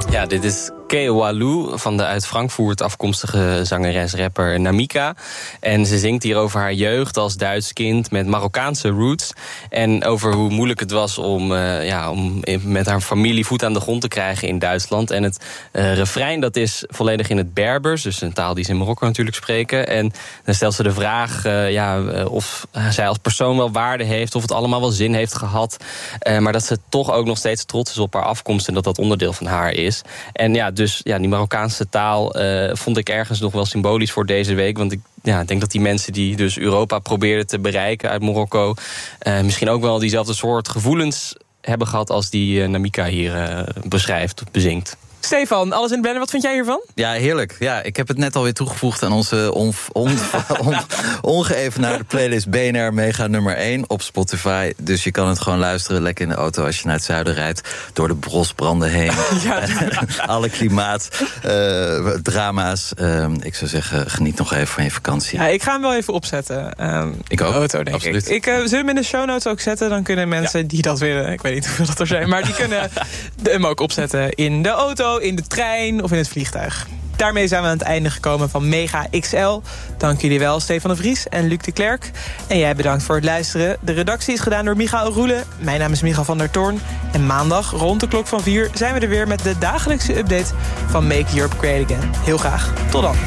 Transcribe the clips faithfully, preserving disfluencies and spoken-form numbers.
Ja, dit is Kewalu van de uit Frankfurt afkomstige zangeres-rapper Namika. En ze zingt hier over haar jeugd als Duits kind met Marokkaanse roots. En over hoe moeilijk het was om, uh, ja, om met haar familie voet aan de grond te krijgen in Duitsland. En het uh, refrein dat is volledig in het Berbers, dus een taal die ze in Marokko natuurlijk spreken. En dan stelt ze de vraag uh, ja, of zij als persoon wel waarde heeft, of het allemaal wel zin heeft gehad. Uh, maar dat ze toch ook nog steeds trots is op haar afkomst en dat dat onderdeel van haar is. En ja, dus ja, die Marokkaanse taal uh, vond ik ergens nog wel symbolisch voor deze week. Want ik ja, denk dat die mensen die dus Europa probeerden te bereiken uit Marokko Uh, misschien ook wel diezelfde soort gevoelens hebben gehad als die uh, Namika hier uh, beschrijft, bezingt. Stefan, alles in het blender, wat vind jij hiervan? Ja, heerlijk. Ja, ik heb het net alweer toegevoegd aan onze on, on, on, ongeëvenaarde playlist B N R Mega nummer één op Spotify. Dus je kan het gewoon luisteren lekker in de auto als je naar het zuiden rijdt. Door de brosbranden heen. Ja, alle klimaat, uh, drama's. Uh, ik zou zeggen, geniet nog even van je vakantie. Ja, ik ga hem wel even opzetten. Um, ik ook, de auto, denk absoluut. ik. ik uh, zullen we hem in de show notes ook zetten? Dan kunnen mensen ja. die dat willen, ik weet niet hoeveel dat er zijn, maar die kunnen hem ook opzetten in de auto, in de trein of in het vliegtuig. Daarmee zijn we aan het einde gekomen van Mega X L. Dank jullie wel, Stefan de Vries en Luc de Klerk. En jij bedankt voor het luisteren. De redactie is gedaan door Michael Roelen. Mijn naam is Michael van der Toorn. En maandag rond de klok van vier zijn we er weer met de dagelijkse update van Make Europe Great Again. Heel graag. Tot dan.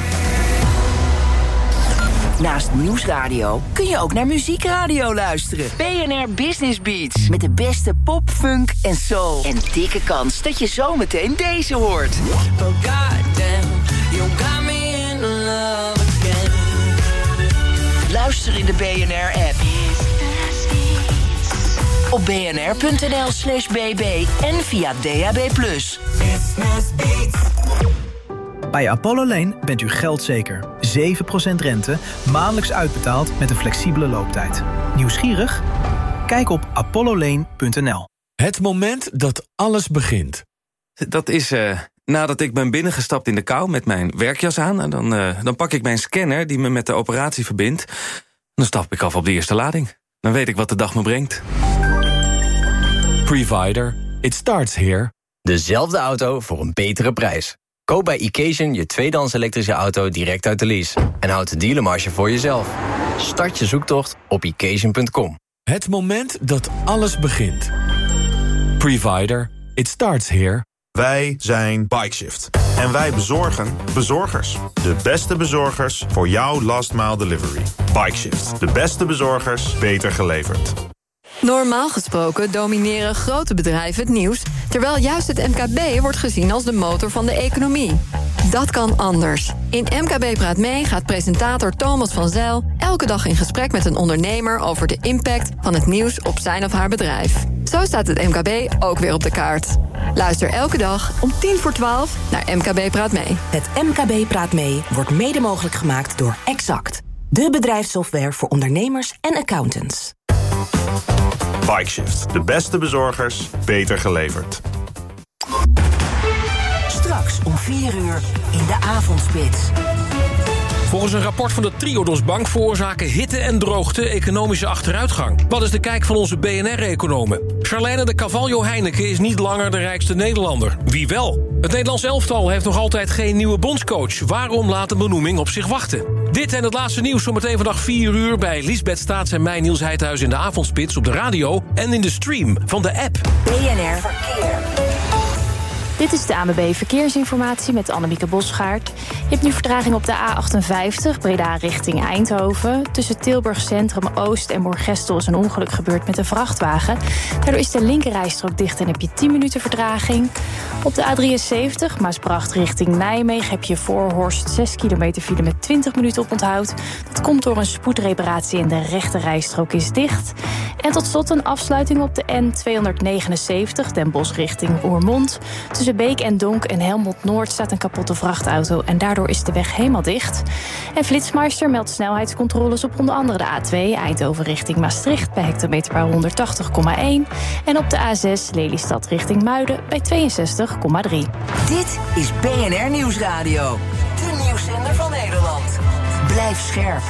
Naast Nieuwsradio kun je ook naar Muziekradio luisteren. B N R Business Beats. Met de beste pop, funk en soul. En dikke kans dat je zometeen deze hoort. Oh goddamn, you got me in love again. Luister in de B N R-app. Op bnr.nl slash bb en via D A B plus. Business Beats. Bij Apollo Lane bent u geldzeker. zeven procent rente, maandelijks uitbetaald met een flexibele looptijd. Nieuwsgierig? Kijk op apollo lane punt n l. Het moment dat alles begint. Dat is uh, nadat ik ben binnengestapt in de kou met mijn werkjas aan. En dan, uh, dan pak ik mijn scanner die me met de operatie verbindt. Dan stap ik af op de eerste lading. Dan weet ik wat de dag me brengt. Previder. It starts here. Dezelfde auto voor een betere prijs. Koop bij Occasion je tweedehands elektrische auto direct uit de lease. En houd de dealermarge voor jezelf. Start je zoektocht op occasion punt com. Het moment dat alles begint. Previder. It starts here. Wij zijn Bikeshift. En wij bezorgen bezorgers. De beste bezorgers voor jouw last mile delivery. Bikeshift. De beste bezorgers, beter geleverd. Normaal gesproken domineren grote bedrijven het nieuws, terwijl juist het M K B wordt gezien als de motor van de economie. Dat kan anders. In M K B Praat Mee gaat presentator Thomas van Zijl elke dag in gesprek met een ondernemer over de impact van het nieuws op zijn of haar bedrijf. Zo staat het M K B ook weer op de kaart. Luister elke dag om tien voor twaalf naar M K B Praat Mee. Het M K B Praat Mee wordt mede mogelijk gemaakt door Exact. De bedrijfssoftware voor ondernemers en accountants. Bikeshift. De beste bezorgers, beter geleverd. Straks om vier uur in de avondspits. Volgens een rapport van de Triodos Bank veroorzaken hitte en droogte economische achteruitgang. Wat is de kijk van onze B N R-economen? Charlène de Cavallo Heineken is niet langer de rijkste Nederlander. Wie wel? Het Nederlands elftal heeft nog altijd geen nieuwe bondscoach. Waarom laat een benoeming op zich wachten? Dit en het laatste nieuws zometeen vandaag vier uur... bij Liesbeth Staats en mij, Niels Heidhuis in de avondspits op de radio... en in de stream van de app. B N R Verkeer. Dit is de A N B B Verkeersinformatie met Annemieke Bosgaard. Je hebt nu vertraging op de A achtenvijftig, Breda richting Eindhoven. Tussen Tilburg Centrum Oost en Moergestel is een ongeluk gebeurd met een vrachtwagen. Daardoor is de linkerrijstrook dicht en heb je tien minuten vertraging. Op de A drieënzeventig, Maasbracht richting Nijmegen... heb je voor Horst zes kilometer file met twintig minuten op onthoud. Dat komt door een spoedreparatie en de rechterrijstrook is dicht. En tot slot een afsluiting op de N tweehonderdnegenenzeventig, Den Bosch richting Oermond. Tussen Beek en Donk en Helmond Noord staat een kapotte vrachtauto... en daardoor is de weg helemaal dicht. En Flitsmeister meldt snelheidscontroles op onder andere de A twee... Eindhoven richting Maastricht bij hectometerpaal honderdtachtig komma één... en op de A zes Lelystad richting Muiden bij tweeënzestig komma drie. Dit is B N R Nieuwsradio. De nieuwszender van Nederland. Blijf scherp.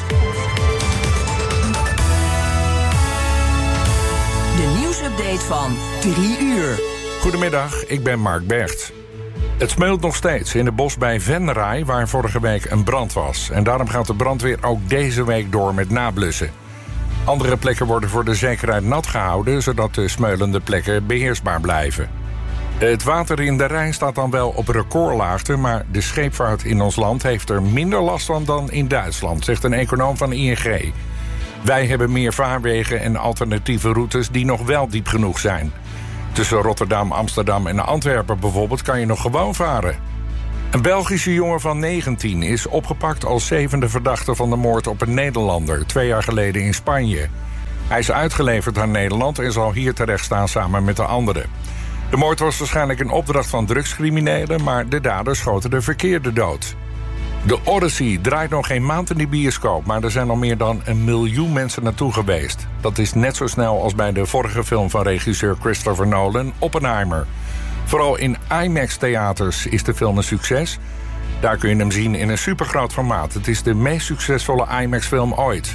De nieuwsupdate van drie uur. Goedemiddag, ik ben Mark Bergt. Het smeult nog steeds in het bos bij Venray, waar vorige week een brand was. En daarom gaat de brandweer ook deze week door met nablussen. Andere plekken worden voor de zekerheid nat gehouden, zodat de smeulende plekken beheersbaar blijven. Het water in de Rijn staat dan wel op recordlaagte, maar de scheepvaart in ons land heeft er minder last van dan in Duitsland, zegt een econoom van I N G. Wij hebben meer vaarwegen en alternatieve routes die nog wel diep genoeg zijn. Tussen Rotterdam, Amsterdam en Antwerpen bijvoorbeeld kan je nog gewoon varen. Een Belgische jongen van negentien is opgepakt als zevende verdachte van de moord op een Nederlander, twee jaar geleden in Spanje. Hij is uitgeleverd aan Nederland en zal hier terecht staan samen met de anderen. De moord was waarschijnlijk een opdracht van drugscriminelen, maar de daders schoten de verkeerde dood. De Odyssey draait nog geen maand in de bioscoop, maar er zijn al meer dan een miljoen mensen naartoe geweest. Dat is net zo snel als bij de vorige film van regisseur Christopher Nolan, Oppenheimer. Vooral in IMAX-theaters is de film een succes. Daar kun je hem zien in een supergroot formaat. Het is de meest succesvolle IMAX-film ooit.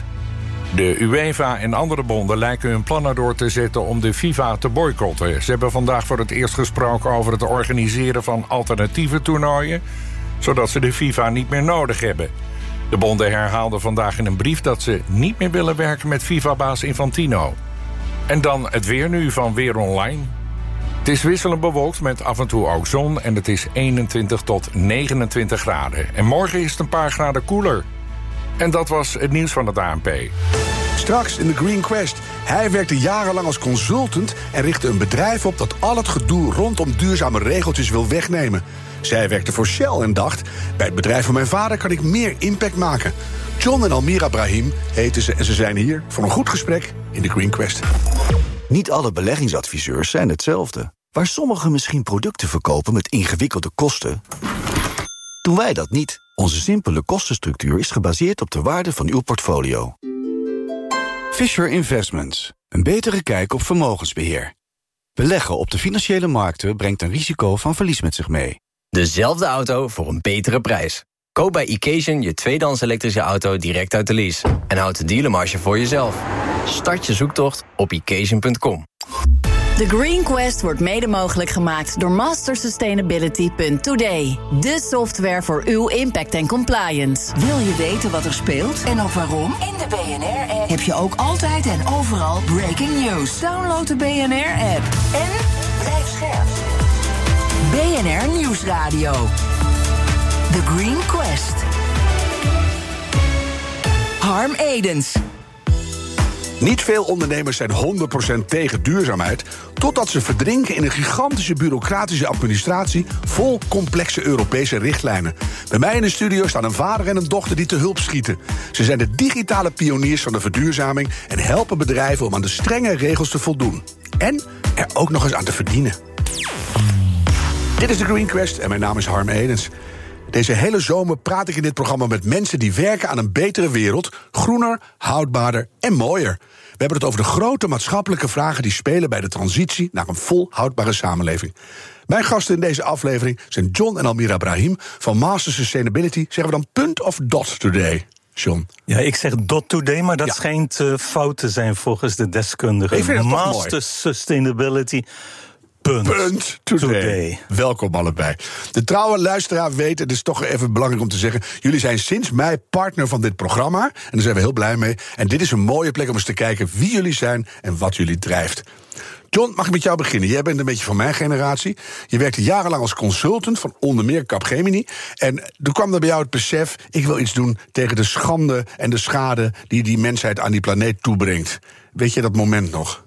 De UEFA en andere bonden lijken hun plannen door te zetten om de FIFA te boycotten. Ze hebben vandaag voor het eerst gesproken over het organiseren van alternatieve toernooien, zodat ze de FIFA niet meer nodig hebben. De bonden herhaalden vandaag in een brief dat ze niet meer willen werken met FIFA-baas Infantino. En dan het weer nu van Weer Online. Het is wisselend bewolkt met af en toe ook zon en het is eenentwintig tot negenentwintig graden. En morgen is het een paar graden koeler. En dat was het nieuws van het A N P. Straks in de Green Quest. Hij werkte jarenlang als consultant en richtte een bedrijf op dat al het gedoe rondom duurzame regeltjes wil wegnemen. Zij werkte voor Shell en dacht, bij het bedrijf van mijn vader kan ik meer impact maken. John en Almira Brahim heten ze en ze zijn hier voor een goed gesprek in de Green Quest. Niet alle beleggingsadviseurs zijn hetzelfde. Waar sommigen misschien producten verkopen met ingewikkelde kosten, doen wij dat niet. Onze simpele kostenstructuur is gebaseerd op de waarde van uw portfolio. Fisher Investments. Een betere kijk op vermogensbeheer. Beleggen op de financiële markten brengt een risico van verlies met zich mee. Dezelfde auto voor een betere prijs. Koop bij Occasion je tweedehands elektrische auto direct uit de lease. En houd de dealermarge voor jezelf. Start je zoektocht op occasion punt com. The Green Quest wordt mede mogelijk gemaakt door master sustainability punt today. De software voor uw impact en compliance. Wil je weten wat er speelt en ook waarom? In de B N R-app heb je ook altijd en overal breaking news. Download de B N R-app en blijf scherp. B N R Nieuwsradio. The Green Quest. Harm Edens. Niet veel ondernemers zijn honderd procent tegen duurzaamheid, totdat ze verdrinken in een gigantische bureaucratische administratie vol complexe Europese richtlijnen. Bij mij in de studio staan een vader en een dochter die te hulp schieten. Ze zijn de digitale pioniers van de verduurzaming en helpen bedrijven om aan de strenge regels te voldoen. En er ook nog eens aan te verdienen. Dit is de Green Quest en mijn naam is Harm Edens. Deze hele zomer praat ik in dit programma met mensen die werken aan een betere wereld, groener, houdbaarder en mooier. We hebben het over de grote maatschappelijke vragen die spelen bij de transitie naar een volhoudbare samenleving. Mijn gasten in deze aflevering zijn John en Almira Brahim van Master Sustainability. Zeggen we dan punt of dot today? John. Ja, ik zeg dot today, maar dat ja. schijnt uh, fout te zijn volgens de deskundigen. Master Sustainability. Punt. Punt today. today. Welkom allebei. De trouwe luisteraar weet, het is toch even belangrijk om te zeggen, jullie zijn sinds mei partner van dit programma. En daar zijn we heel blij mee. En dit is een mooie plek om eens te kijken wie jullie zijn en wat jullie drijft. John, mag ik met jou beginnen? Jij bent een beetje van mijn generatie. Je werkte jarenlang als consultant van onder meer Capgemini. En toen kwam er bij jou het besef, ik wil iets doen tegen de schande en de schade die die mensheid aan die planeet toebrengt. Weet je dat moment nog?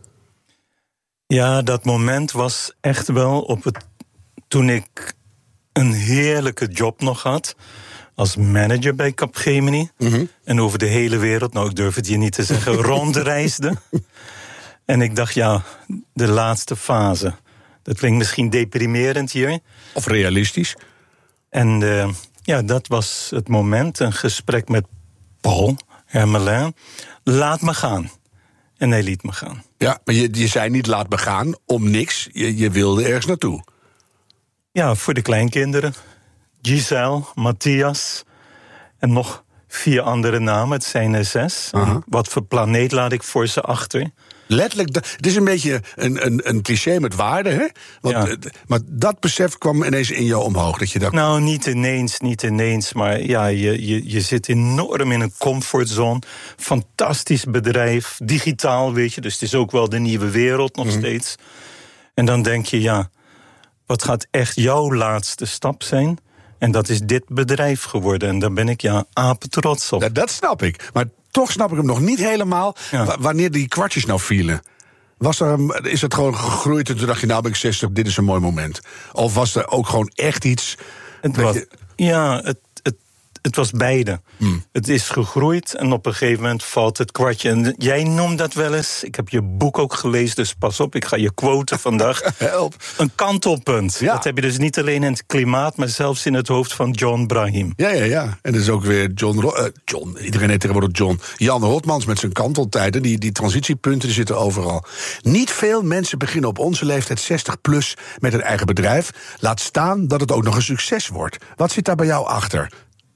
Ja, dat moment was echt wel op het, toen ik een heerlijke job nog had als manager bij Capgemini. Mm-hmm. En over de hele wereld, nou ik durf het je niet te zeggen, rondreisde. En ik dacht, ja, de laatste fase. Dat klinkt misschien deprimerend hier. Of realistisch. En uh, ja, dat was het moment, een gesprek met Paul Hermelin. Laat me gaan. En hij liet me gaan. Ja, maar je, je zei niet laat me gaan om niks. Je, je wilde ergens naartoe. Ja, voor de kleinkinderen. Giselle, Matthias en nog vier andere namen, het zijn er zes. Uh-huh. Wat voor planeet laat ik voor ze achter? Letterlijk, het is een beetje een, een, een cliché met waarde, hè? Want, ja. Maar dat besef kwam ineens in jou omhoog. Dat je dacht... Nou, niet ineens, niet ineens. Maar ja, je, je, je zit enorm in een comfortzone. Fantastisch bedrijf, digitaal, weet je. Dus het is ook wel de nieuwe wereld nog mm-hmm. steeds. En dan denk je, ja, wat gaat echt jouw laatste stap zijn? En dat is dit bedrijf geworden. En daar ben ik, ja, apen trots op. Ja, dat snap ik. Maar toch snap ik hem nog niet helemaal. Ja. W- wanneer die kwartjes nou vielen. Was er, is het gewoon gegroeid en toen dacht je, nou ben ik zestig, dit is een mooi moment? Of was er ook gewoon echt iets... Het was, je... Ja, het, het, het was beide. Hmm. Het is gegroeid en op een gegeven moment valt het kwartje. En jij noemt dat wel eens, ik heb je boek ook gelezen, dus pas op, ik ga je quoten vandaag. Help. Een kantelpunt. Ja. Dat heb je dus niet alleen in het klimaat, maar zelfs in het hoofd van John Brahim. Ja, ja, ja. En dat is ook weer John... Ro- uh, John iedereen heet tegenwoordig John. Jan Rotmans met zijn kanteltijden. Die, die transitiepunten die zitten overal. Niet veel mensen beginnen op onze leeftijd zestig plus met een eigen bedrijf. Laat staan dat het ook nog een succes wordt. Wat zit daar bij jou achter?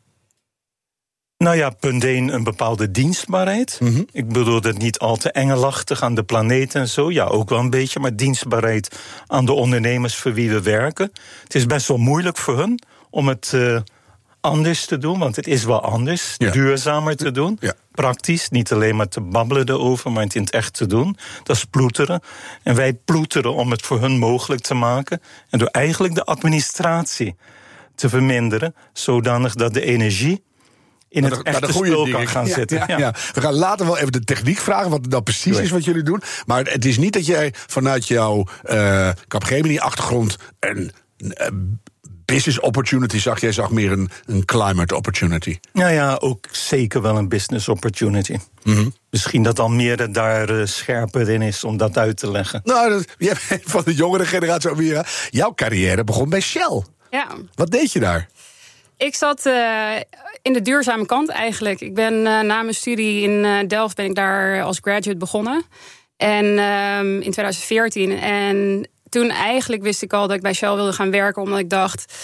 Nou ja, punt één, een bepaalde dienstbaarheid. Mm-hmm. Ik bedoel dat niet al te engelachtig aan de planeet en zo. Ja, ook wel een beetje, maar dienstbaarheid aan de ondernemers voor wie we werken. Het is best wel moeilijk voor hun om het uh, anders te doen, want het is wel anders. Ja. Duurzamer te doen. Ja. Praktisch, niet alleen maar te babbelen erover, maar het in het echt te doen. Dat is ploeteren. En wij ploeteren om het voor hun mogelijk te maken. En door eigenlijk de administratie te verminderen, zodanig dat de energie in het echte spul kan gaan ja, zitten. Ja, ja. Ja. We gaan later wel even de techniek vragen, wat het nou precies is wat jullie doen. Maar het is niet dat jij vanuit jouw uh, Capgemini-achtergrond een uh, business opportunity zag. Jij zag meer een, een climate opportunity. Nou ja, ook zeker wel een business opportunity. Mm-hmm. Misschien dat Almere daar uh, scherper in is om dat uit te leggen. Nou, dat, jij bent van de jongere generatie Almere. Jouw carrière begon bij Shell. Ja. Wat deed je daar? Ik zat uh, in de duurzame kant eigenlijk. Ik ben uh, na mijn studie in uh, Delft ben ik daar als graduate begonnen. En um, in twintig veertien. En toen eigenlijk wist ik al dat ik bij Shell wilde gaan werken, omdat ik dacht,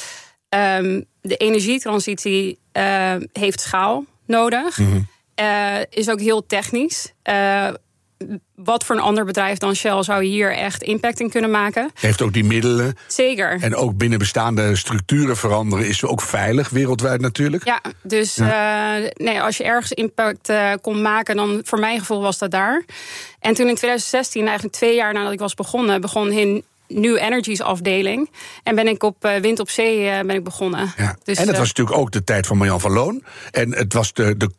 um, de energietransitie uh, heeft schaal nodig. Mm-hmm. Uh, is ook heel technisch. Uh, Wat voor een ander bedrijf dan Shell zou hier echt impact in kunnen maken? Heeft ook die middelen. Zeker. En ook binnen bestaande structuren veranderen is ook veilig, wereldwijd natuurlijk. Ja, dus ja. Uh, nee, als je ergens impact uh, kon maken, dan voor mijn gevoel was dat daar. En toen in twintig zestien, eigenlijk twee jaar nadat ik was begonnen, begon in New Energies afdeling. En ben ik op uh, Wind op Zee uh, ben ik begonnen. Ja. Dus, en het uh, was natuurlijk ook de tijd van Marjan van Loon. En het was de, de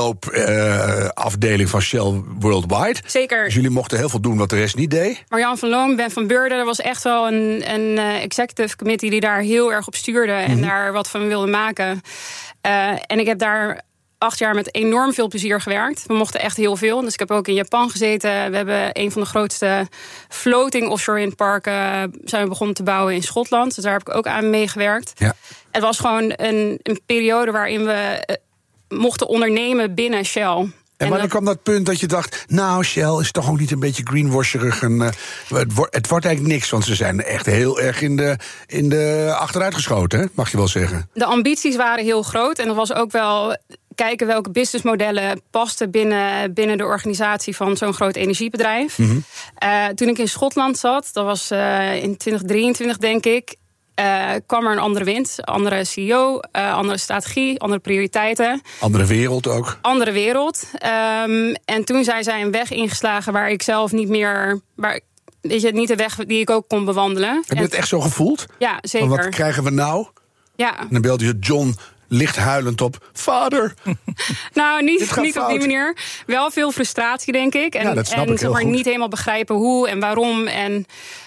koploopafdeling uh, van Shell Worldwide. Zeker. Dus jullie mochten heel veel doen wat de rest niet deed. Marjan van Loon, Ben van Beurden, er was echt wel een, een uh, executive committee die daar heel erg op stuurde. Mm-hmm. En daar wat van wilde maken. Uh, en ik heb daar acht jaar met enorm veel plezier gewerkt. We mochten echt heel veel. Dus ik heb ook in Japan gezeten. We hebben een van de grootste floating offshore windparken zijn we begonnen te bouwen in Schotland. Dus daar heb ik ook aan meegewerkt. Ja. Het was gewoon een, een periode waarin we uh, mochten ondernemen binnen Shell. En, en wanneer kwam dat punt dat je dacht, nou, Shell is toch ook niet een beetje greenwasherig en uh, het, wordt, het wordt eigenlijk niks, want ze zijn echt heel erg in de, in de achteruit geschoten, hè? Mag je wel zeggen. De ambities waren heel groot en dat was ook wel kijken welke businessmodellen pasten binnen, binnen de organisatie van zo'n groot energiebedrijf. Mm-hmm. Uh, toen ik in Schotland zat, dat was uh, in twintig drieëntwintig denk ik, Uh, kwam er een andere wind, andere C E O, uh, andere strategie, andere prioriteiten. Andere wereld ook. Andere wereld. Um, en toen zijn zij een weg ingeslagen waar ik zelf niet meer, waar, weet je, niet de weg die ik ook kon bewandelen. Heb je en, het echt zo gevoeld? Ja, zeker. Van wat krijgen we nou? Ja. En dan belde je John licht huilend op, vader. Nou, niet, niet op die manier. Wel veel frustratie, denk ik. En, ja, dat snap en ik heel maar goed. Niet helemaal begrijpen hoe en waarom en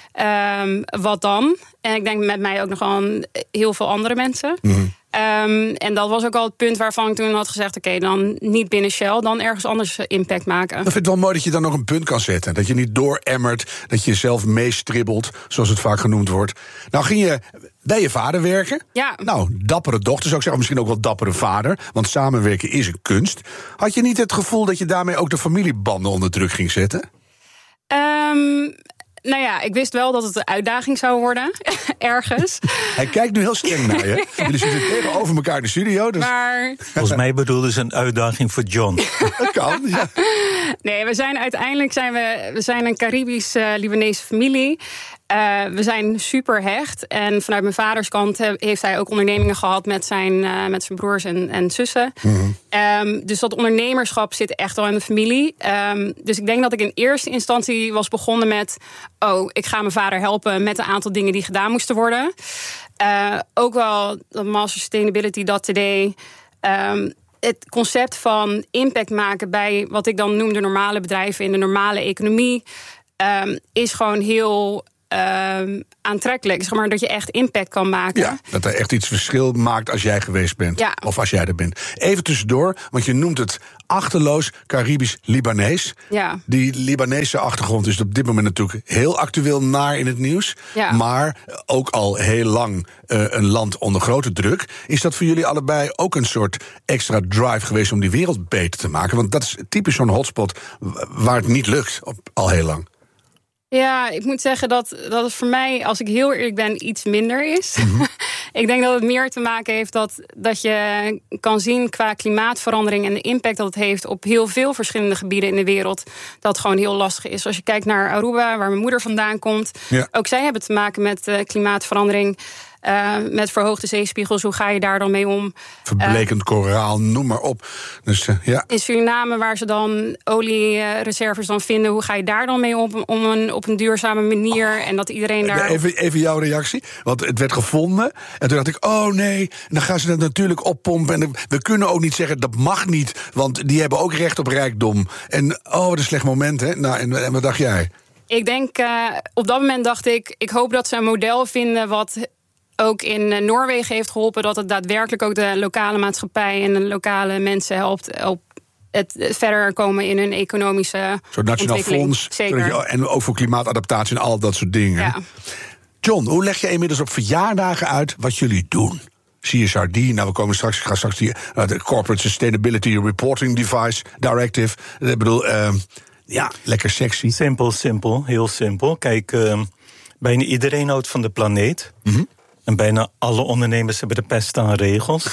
Um, wat dan? En ik denk met mij ook nog wel heel veel andere mensen. Mm-hmm. Um, en dat was ook al het punt waarvan ik toen had gezegd, oké, okay, dan niet binnen Shell, dan ergens anders impact maken. Ik vind het wel mooi dat je dan nog een punt kan zetten. Dat je niet dooremmert, dat je jezelf meestribbelt, zoals het vaak genoemd wordt. Nou ging je bij je vader werken. Ja. Nou, dappere dochter, zou ik zeggen, misschien ook wel dappere vader. Want samenwerken is een kunst. Had je niet het gevoel dat je daarmee ook de familiebanden onder druk ging zetten? Um, nou ja, ik wist wel dat het een uitdaging zou worden. Ergens. Hij kijkt nu heel streng naar je. Jullie zitten tegenover elkaar in de studio. Dus... Maar... Volgens mij bedoelde ze een uitdaging voor John. Dat kan, ja. Nee, we zijn uiteindelijk zijn we, we zijn een Caribisch-Libanese uh, familie. Uh, we zijn super hecht. En vanuit mijn vaders kant he, heeft hij ook ondernemingen gehad met zijn, uh, met zijn broers en, en zussen. Mm-hmm. Um, dus dat ondernemerschap zit echt al in de familie. Um, dus ik denk dat ik in eerste instantie was begonnen met... oh, ik ga mijn vader helpen met een aantal dingen die gedaan moesten worden. Uh, ook wel de Master Sustainability dat today... Um, het concept van impact maken bij wat ik dan noem de normale bedrijven in de normale economie... Um, is gewoon heel... Um, aantrekkelijk. Zeg maar dat je echt impact kan maken. Ja, dat er echt iets verschil maakt als jij geweest bent. Ja. Of als jij er bent. Even tussendoor, want je noemt het achterloos Caribisch-Libanees. Ja. Die Libanese achtergrond is op dit moment natuurlijk heel actueel naar in het nieuws. Ja. Maar ook al heel lang uh, een land onder grote druk. Is dat voor jullie allebei ook een soort extra drive geweest om die wereld beter te maken? Want dat is typisch zo'n hotspot waar het niet lukt op, al heel lang. Ja, ik moet zeggen dat, dat het voor mij, als ik heel eerlijk ben, iets minder is. Mm-hmm. Ik denk dat het meer te maken heeft dat, dat je kan zien qua klimaatverandering en de impact dat het heeft op heel veel verschillende gebieden in de wereld. Dat het gewoon heel lastig is. Als je kijkt naar Aruba, waar mijn moeder vandaan komt. Ja. Ook zij hebben te maken met uh, klimaatverandering. Uh, met verhoogde zeespiegels, hoe ga je daar dan mee om? Verblekend uh, koraal, noem maar op. Dus, uh, ja. In Suriname, waar ze dan oliereserves dan vinden... hoe ga je daar dan mee om, om een, op een duurzame manier? Oh. En dat iedereen daar... Even, even jouw reactie, want het werd gevonden. En toen dacht ik, oh nee, en dan gaan ze dat natuurlijk oppompen. En we kunnen ook niet zeggen, dat mag niet... want die hebben ook recht op rijkdom. En oh, wat een slecht moment, hè? Nou, en, en wat dacht jij? Ik denk, uh, op dat moment dacht ik... ik hoop dat ze een model vinden wat... ook in Noorwegen heeft geholpen... dat het daadwerkelijk ook de lokale maatschappij... en de lokale mensen helpt op het verder komen in hun economische Zo'n nationaal fonds. Zeker. Je, en ook voor klimaatadaptatie en al dat soort dingen. Ja. John, hoe leg je inmiddels op verjaardagen uit wat jullie doen? C S R D, nou we komen straks, ik ga straks die uh, de Corporate Sustainability Reporting Device Directive. Ik bedoel, uh, ja, lekker sexy. Simpel, simpel, heel simpel. Kijk, uh, bijna iedereen houdt van de planeet. Mm-hmm. En bijna alle ondernemers hebben de pest aan regels.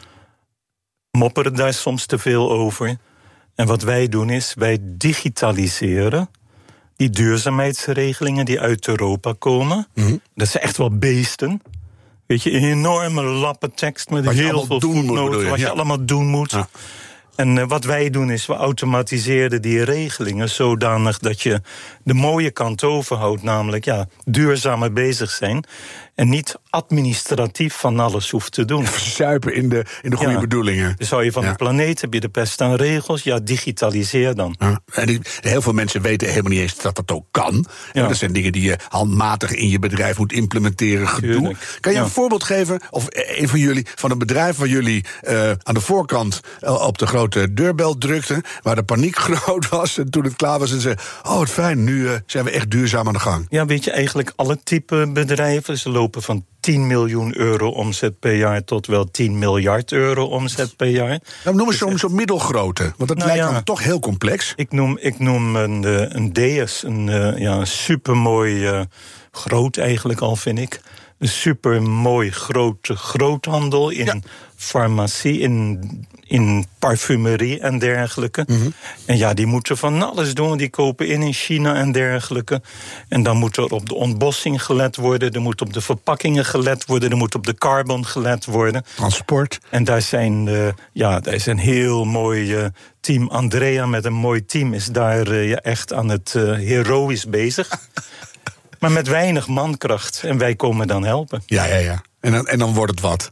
Mopperen daar soms te veel over. En wat wij doen is, wij digitaliseren die duurzaamheidsregelingen die uit Europa komen. Mm-hmm. Dat zijn echt wel beesten. Weet je, een enorme lappen tekst met wat heel veel voetnoten. Wat je ja. allemaal doen moet. Ja. En uh, wat wij doen is, we automatiseren die regelingen zodanig dat je de mooie kant overhoudt. Namelijk, ja, duurzamer bezig zijn. En niet administratief van alles hoeft te doen. Verzuipen in de, in de goede ja. bedoelingen. Dus hou je van ja. de planeet, heb je de pest aan regels. Ja, digitaliseer dan. Ja. En die, heel veel mensen weten helemaal niet eens dat dat ook kan. Ja. Dat zijn dingen die je handmatig in je bedrijf moet implementeren. Gedoe. Kan je ja. een voorbeeld geven, of een van jullie, van een bedrijf waar jullie uh, aan de voorkant uh, op de grote deurbel drukten, waar de paniek groot was en toen het klaar was en ze, oh wat fijn, nu uh, zijn we echt duurzaam aan de gang. Ja, weet je, eigenlijk alle type bedrijven, ze lopen van tien miljoen euro omzet per jaar tot wel tien miljard euro omzet per jaar. Nou, noem eens zo'n zo middelgrote, want dat nou lijkt ja, me toch heel complex. Ik noem, ik noem een, een Deus, een uh, ja, supermooi, uh, groot eigenlijk al vind ik. Een supermooi grote groothandel in ja. farmacie, in, in parfumerie en dergelijke. Mm-hmm. En ja, die moeten van alles doen. Die kopen in in China en dergelijke. En dan moet er op de ontbossing gelet worden. Er moet op de verpakkingen gelet worden. Er moet op de carbon gelet worden. Transport. En daar zijn, uh, ja, daar is een heel mooi uh, team. Andrea met een mooi team is daar uh, ja, echt aan het uh, heroïs bezig. Maar met weinig mankracht. En wij komen dan helpen. Ja, ja, ja. En dan, en dan wordt het wat.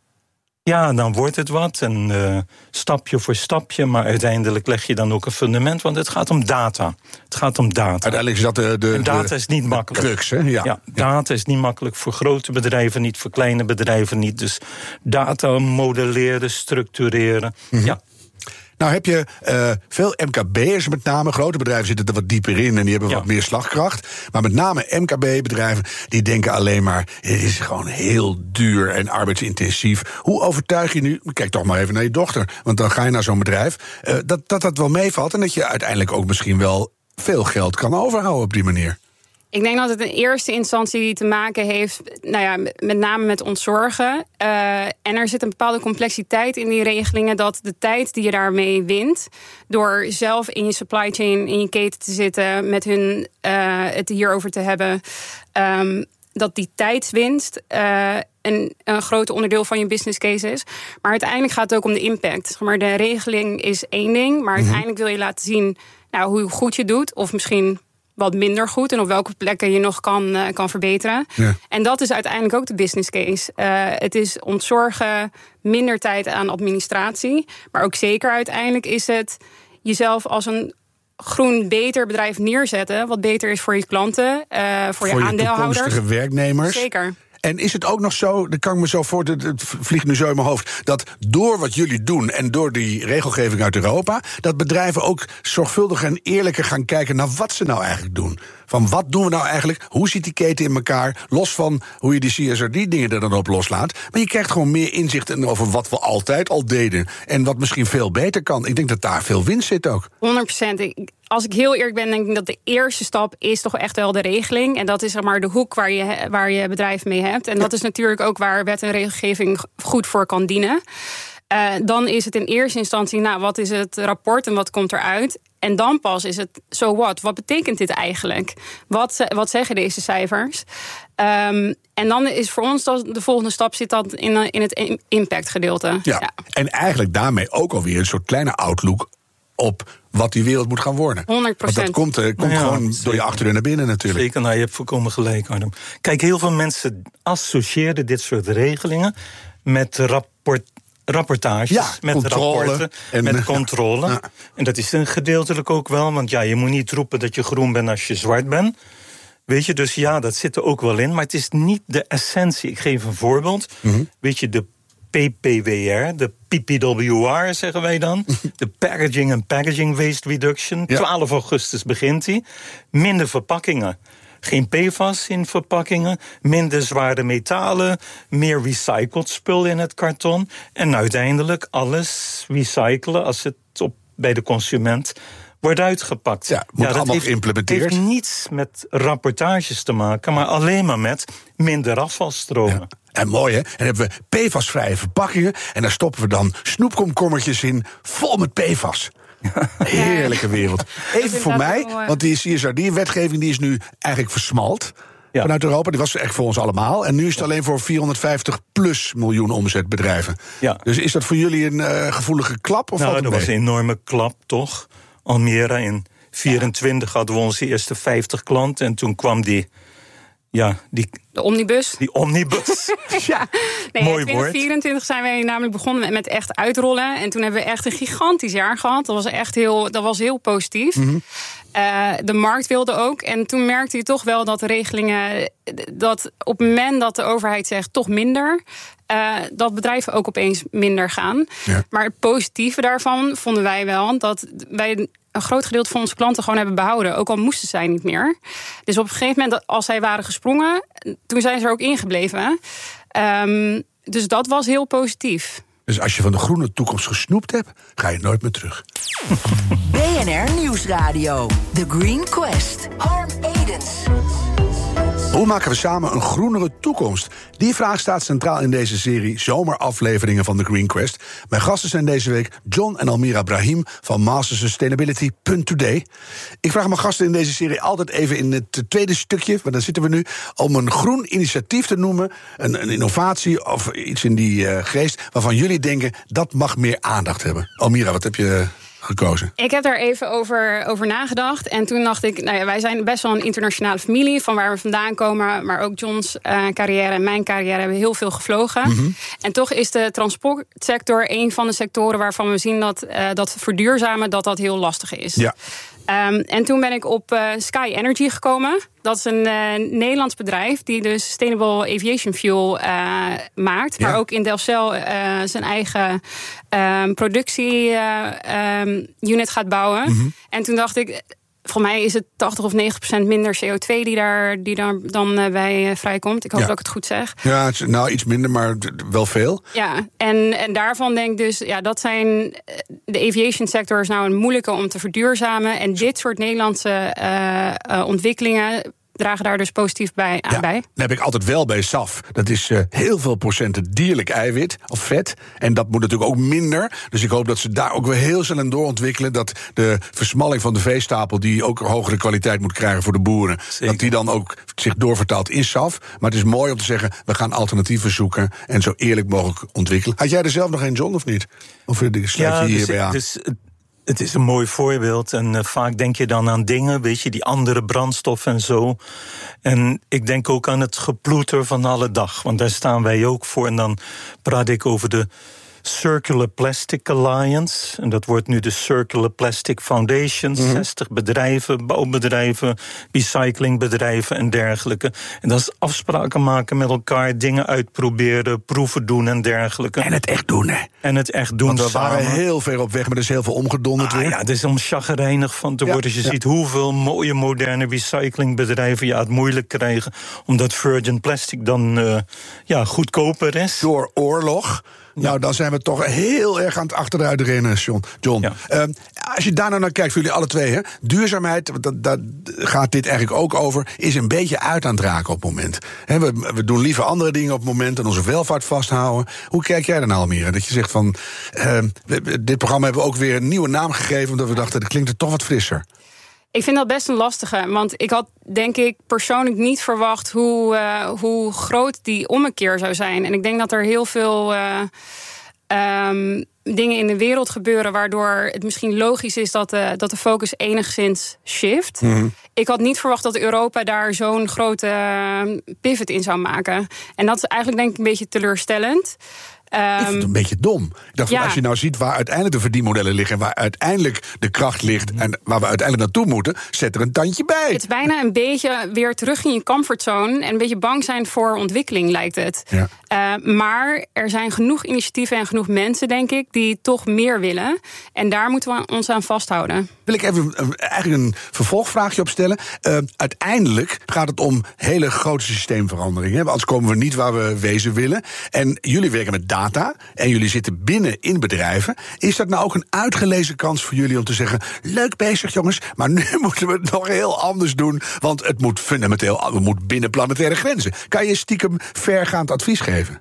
Ja, dan wordt het wat. En uh, stapje voor stapje. Maar uiteindelijk leg je dan ook een fundament. Want het gaat om data. Het gaat om data. Uiteindelijk is dat de, de, en data de, is niet makkelijk. Crux, hè? Ja. Ja, data is niet makkelijk voor grote bedrijven niet. Voor kleine bedrijven niet. Dus data modelleren, structureren. Mm-hmm. Ja. Nou heb je uh, veel M K B'ers met name. Grote bedrijven zitten er wat dieper in en die hebben ja. wat meer slagkracht. Maar met name M K B-bedrijven, die denken alleen maar, het is gewoon heel duur en arbeidsintensief. Hoe overtuig je nu, kijk toch maar even naar je dochter, want dan ga je naar zo'n bedrijf, uh, dat, dat dat wel meevalt en dat je uiteindelijk ook misschien wel veel geld kan overhouden op die manier? Ik denk dat het in eerste instantie te maken heeft, nou ja, met name met ontzorgen. Uh, en er zit een bepaalde complexiteit in die regelingen, dat de tijd die je daarmee wint, door zelf in je supply chain, in je keten te zitten, met hun uh, het hierover te hebben, um, dat die tijdswinst uh, een, een groot onderdeel van je business case is. Maar uiteindelijk gaat het ook om de impact. Zeg maar, de regeling is één ding, maar mm-hmm. uiteindelijk wil je laten zien, nou, hoe goed je het doet, of misschien wat minder goed en op welke plekken je nog kan, uh, kan verbeteren. Ja. En dat is uiteindelijk ook de business case. Uh, het is ontzorgen, minder tijd aan administratie, maar ook zeker uiteindelijk is het jezelf als een groen beter bedrijf neerzetten, wat beter is voor je klanten, uh, voor, voor je aandeelhouders. Voor je toekomstige werknemers. Zeker. En is het ook nog zo, dat kan ik me zo voor, het vliegt nu zo in mijn hoofd, dat door wat jullie doen en door die regelgeving uit Europa, dat bedrijven ook zorgvuldiger en eerlijker gaan kijken naar wat ze nou eigenlijk doen. Van wat doen we nou eigenlijk? Hoe zit die keten in elkaar? Los van hoe je die C S R D-dingen er dan op loslaat. Maar je krijgt gewoon meer inzicht over wat we altijd al deden. En wat misschien veel beter kan. Ik denk dat daar veel winst zit ook. honderd procent. Als ik heel eerlijk ben, denk ik dat de eerste stap is toch echt wel de regeling. En dat is zeg maar de hoek waar je, waar je bedrijf mee hebt. En dat is natuurlijk ook waar wet en regelgeving goed voor kan dienen. Uh, dan is het in eerste instantie, nou, wat is het rapport en wat komt eruit? En dan pas is het, so what? Wat betekent dit eigenlijk? Wat, wat zeggen deze cijfers? Um, en dan is voor ons de volgende stap zit dat in, in het impactgedeelte. Ja, ja, en eigenlijk daarmee ook alweer een soort kleine outlook op wat die wereld moet gaan worden. honderd procent. Want dat komt, uh, komt nou ja, gewoon zeker door je achterdeur naar binnen natuurlijk. Zeker, nou, je hebt volkomen gelijk, Adam. Kijk, heel veel mensen associëren dit soort regelingen met rapport. Rapportages, ja, met controle rapporten, en, met controle. Ja. En dat is een gedeeltelijk ook wel, want ja, je moet niet roepen dat je groen bent als je zwart bent. Weet je, dus ja, dat zit er ook wel in, maar het is niet de essentie. Ik geef een voorbeeld. Mm-hmm. Weet je, de P P W R, de P P W R zeggen wij dan. De Packaging and Packaging Waste Reduction. Ja. twaalf augustus begint die. Minder verpakkingen. Geen P F A S in verpakkingen, minder zware metalen, meer recycled spul in het karton. En uiteindelijk alles recyclen als het op, bij de consument wordt uitgepakt. Ja, moet ja, dat allemaal heeft, geïmplementeerd. Het heeft niets met rapportages te maken, maar alleen maar met minder afvalstromen. Ja. En mooi, hè? En dan hebben we P F A S-vrije verpakkingen en daar stoppen we dan snoepkomkommertjes in, vol met P F A S. Heerlijke wereld. Even voor mij, want die C S R D-wetgeving die is nu eigenlijk versmalt. Ja. Vanuit Europa, die was echt voor ons allemaal. En nu is het alleen voor vierhonderdvijftig plus miljoen omzetbedrijven. Ja. Dus is dat voor jullie een uh, gevoelige klap? Of nou, dat was een enorme klap, toch? Almere in vierentwintig ja. hadden we onze eerste vijftig klanten. En toen kwam die... Ja, die, de omnibus. Die omnibus. ja, nee, in twintig vierentwintig zijn wij namelijk begonnen met, met echt uitrollen. En toen hebben we echt een gigantisch jaar gehad. Dat was echt heel, dat was heel positief. Mm-hmm. Uh, de markt wilde ook. En toen merkte je toch wel dat de regelingen, dat op het moment dat de overheid zegt toch minder, uh, dat bedrijven ook opeens minder gaan. Ja. Maar het positieve daarvan vonden wij wel dat wij een groot gedeelte van onze klanten gewoon hebben behouden. Ook al moesten zij niet meer. Dus op een gegeven moment, als zij waren gesprongen, toen zijn ze er ook ingebleven. Um, dus dat was heel positief. Dus als je van de groene toekomst gesnoept hebt, ga je nooit meer terug. B N R Nieuwsradio. The Green Quest. Harm Edens. Hoe maken we samen een groenere toekomst? Die vraag staat centraal in deze serie zomerafleveringen van The Green Quest. Mijn gasten zijn deze week John en Almira Brahim van Master Sustainability punt today. Ik vraag mijn gasten in deze serie altijd even in het tweede stukje, maar daar zitten we nu, om een groen initiatief te noemen, een, een innovatie of iets in die uh, geest, waarvan jullie denken dat mag meer aandacht hebben. Almira, wat heb je gekozen? Ik heb daar even over, over nagedacht. En toen dacht ik, nou ja, wij zijn best wel een internationale familie, van waar we vandaan komen, maar ook Johns uh, carrière en mijn carrière hebben heel veel gevlogen. Mm-hmm. En toch is de transportsector een van de sectoren waarvan we zien dat, uh, dat verduurzamen dat dat heel lastig is. Ja. Um, en toen ben ik op uh, Sky Energy gekomen. Dat is een uh, Nederlands bedrijf die dus Sustainable Aviation Fuel uh, maakt. Ja. Maar ook in Delfzijl uh, zijn eigen um, productie-unit uh, um, gaat bouwen. Mm-hmm. En toen dacht ik, voor mij is het tachtig of negentig procent minder C O twee die daar, die daar dan uh, bij uh, vrijkomt. Ik hoop ja. dat ik het goed zeg. Ja, het is, nou iets minder, maar wel veel. Ja, en, en daarvan denk ik dus, ja, dat zijn de aviation sector is nou een moeilijke om te verduurzamen. En dit soort Nederlandse uh, uh, ontwikkelingen dragen daar dus positief bij, aan Ja, bij. dat heb ik altijd wel bij S A F. Dat is uh, heel veel procenten dierlijk eiwit of vet. En dat moet natuurlijk ook minder. Dus ik hoop dat ze daar ook weer heel snel in doorontwikkelen. Dat de versmalling van de veestapel, die ook hogere kwaliteit moet krijgen voor de boeren, Zeker. dat die dan ook zich doorvertaalt in S A F. Maar het is mooi om te zeggen, we gaan alternatieven zoeken en zo eerlijk mogelijk ontwikkelen. Had jij er zelf nog een, John, of niet? Of sluit je ja, hierbij dus, aan? Dus, het is een mooi voorbeeld en uh, vaak denk je dan aan dingen, weet je, die andere brandstof en zo. En ik denk ook aan het geploeter van alle dag, want daar staan wij ook voor. En dan praat ik over de Circular Plastic Alliance. En dat wordt nu de Circular Plastic Foundation. Mm-hmm. zestig bedrijven, bouwbedrijven, recyclingbedrijven en dergelijke. En dat is afspraken maken met elkaar, dingen uitproberen, proeven doen en dergelijke. En het echt doen, hè? En het echt doen. Want we samen. waren heel ver op weg, maar er is heel veel omgedonderd ah, weer. Ja, het is om chagrijnig van te ja, worden. Als je ja. ziet hoeveel mooie moderne recyclingbedrijven ja, het moeilijk krijgen, omdat virgin plastic dan uh, ja, goedkoper is. Door oorlog. Ja. Nou, dan zijn we toch heel erg aan het achteruit rennen, John. John. Ja. Uh, als je daar nou naar kijkt, voor jullie alle twee, hè, duurzaamheid, daar gaat dit eigenlijk ook over, is een beetje uit aan het raken op het moment. He, we, we doen liever andere dingen op het moment en onze welvaart vasthouden. Hoe kijk jij daarna, Almere? Dat je zegt van, uh, we, dit programma hebben we ook weer een nieuwe naam gegeven, omdat we dachten, dat klinkt er toch wat frisser. Ik vind dat best een lastige, want ik had denk ik persoonlijk niet verwacht hoe, uh, hoe groot die ommekeer zou zijn. En ik denk dat er heel veel uh, um, dingen in de wereld gebeuren waardoor het misschien logisch is dat de, dat de focus enigszins shift. Mm-hmm. Ik had niet verwacht dat Europa daar zo'n grote pivot in zou maken. En dat is eigenlijk denk ik een beetje teleurstellend. Ik vind het een beetje dom. Ik dacht, ja. van, als je nou ziet waar uiteindelijk de verdienmodellen liggen, en waar uiteindelijk de kracht ligt en waar we uiteindelijk naartoe moeten, zet er een tandje bij. Het is bijna een beetje weer terug in je comfortzone en een beetje bang zijn voor ontwikkeling, lijkt het. Ja. Uh, maar er zijn genoeg initiatieven en genoeg mensen, denk ik, die toch meer willen. En daar moeten we ons aan vasthouden. Wil ik even een, eigenlijk een vervolgvraagje opstellen. Uh, uiteindelijk gaat het om hele grote systeemveranderingen. Anders komen we niet waar we wezen willen. En jullie werken met data. En jullie zitten binnen in bedrijven. Is dat nou ook een uitgelezen kans voor jullie om te zeggen, leuk bezig jongens, maar nu moeten we het nog heel anders doen, want het moet fundamenteel, het moet binnen planetaire grenzen. Kan je stiekem vergaand advies geven?